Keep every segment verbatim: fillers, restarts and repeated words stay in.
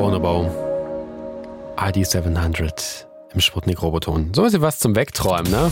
Bonobo, I D siebenhundert im Sputnik-Roboton. So ein bisschen was zum Wegträumen, ne?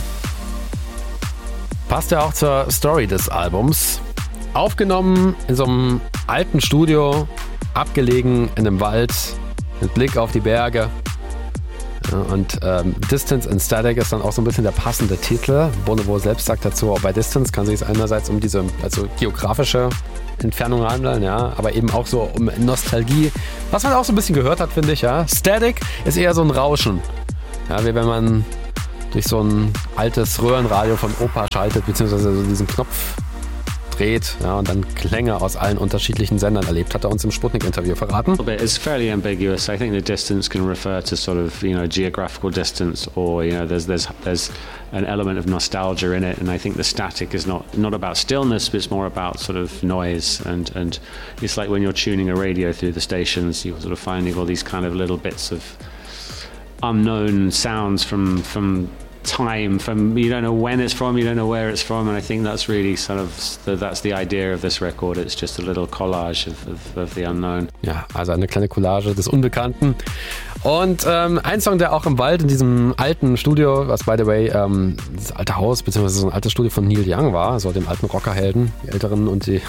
Passt ja auch zur Story des Albums. Aufgenommen in so einem alten Studio, abgelegen in einem Wald, mit Blick auf die Berge. Ja, und ähm, Distance and Static ist dann auch so ein bisschen der passende Titel. Bonobo selbst sagt dazu, bei Distance kann sich es einerseits um diese also geografische Entfernung handeln, ja, aber eben auch so um Nostalgie, was man auch so ein bisschen gehört hat, finde ich. Ja. Static ist eher so ein Rauschen, ja, wie wenn man durch so ein altes Röhrenradio von Opa schaltet, beziehungsweise so diesen Knopf dreht, ja, und dann Klänge aus allen unterschiedlichen Sendern erlebt, hat er uns im Sputnik-Interview verraten. It's fairly ambiguous. I think the distance can refer to sort of, you know, geographical distance, or, you know, there's there's there's an element of nostalgia in it, and I think the static is not not about stillness, but it's more about sort of noise, and and it's like when you're tuning a radio through the stations, you're sort of finding all these kind of little bits of unknown sounds from from time, from you don't know when it's from, you don't know where it's from, and I think that's really sort of the, that's the idea of this record. It's just a little collage of, of, of the unknown. Ja, also eine kleine Collage des Unbekannten. Und ähm, ein Song, der auch im Wald in diesem alten Studio, was by the way ähm, das alte Haus beziehungsweise so ein altes Studio von Neil Young war, so dem alten Rockerhelden, die Älteren und die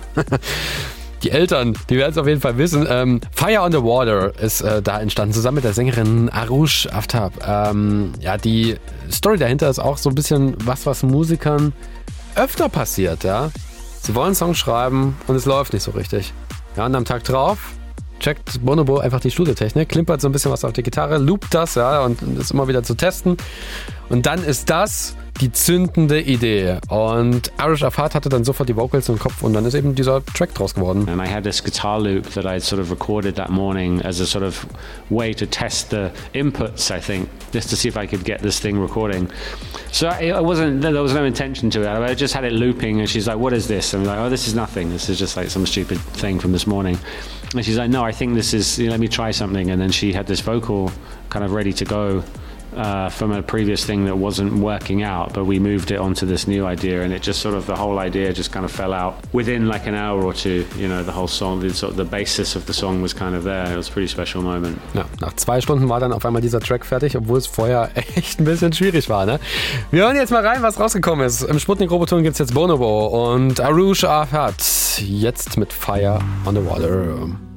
Die Eltern, die werden es auf jeden Fall wissen. Ähm, Fire on the Water ist äh, da entstanden, zusammen mit der Sängerin Arush Aftab. Ähm, ja, die Story dahinter ist auch so ein bisschen was, was Musikern öfter passiert, ja. Sie wollen einen Song schreiben und es läuft nicht so richtig. Ja, und am Tag drauf checkt Bonobo einfach die Studiotechnik, klimpert so ein bisschen was auf die Gitarre, loopt das, ja, und ist immer wieder zu testen. Und dann ist das die zündende Idee. Und Arush Aftab hatte dann sofort die Vocals im Kopf und dann ist eben dieser Track draus geworden. And I had this guitar loop that I'd sort of recorded that morning as a sort of way to test the inputs, I think, just to see if I could get this thing recording. So it wasn't, there was no intention to it. I just had it looping and she's like, what is this? And I'm like, oh, this is nothing. This is just like some stupid thing from this morning. And she's like, no, I think this is, you know, let me try something. And then she had this vocal kind of ready to go uh, from a previous thing that wasn't working out, but we moved it onto this new idea, and it just sort of, the whole idea just kind of fell out within like an hour or two. You know, the whole song, the, sort of the basis of the song was kind of there. It was a pretty special moment. Ja, nach zwei Stunden war dann auf einmal dieser Track fertig, obwohl es vorher echt ein bisschen schwierig war, ne? Wir hören jetzt mal rein, was rausgekommen ist. Im Sputnik-Roboton gibt es jetzt Bonobo und Arush Aftab jetzt mit Fire on the Water.